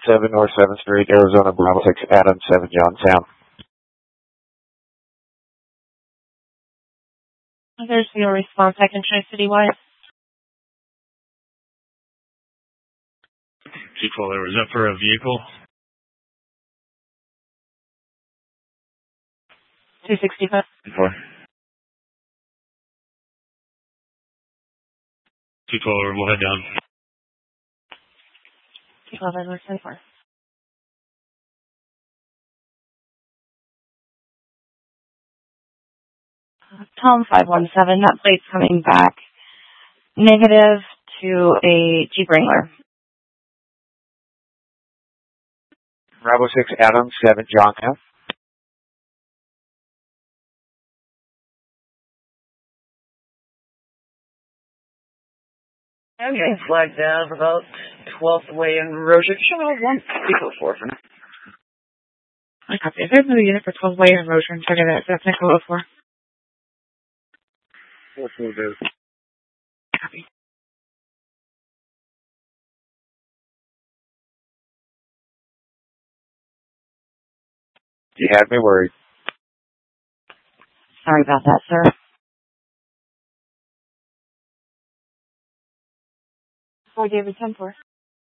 7 North 7th Street, Arizona, Bravo 6, Adam 7, Johnstown. There's your response. I can try citywide. 212, is that for a vehicle? 265. 4. 212, we'll head down. 212, Edward 24. Tom 517, that plate's coming back negative to a Jeep Wrangler. Bravo 6, Adam 7, Johnstown. I'm getting flagged down about 12th Way in Rozier. Show me 1 4 for now. I copy. If there's no unit for 12 Way in Rozier, check it out. That's Nicole 04. What will do? Copy. You had me worried. Sorry about that, sir. 4 David 10-4.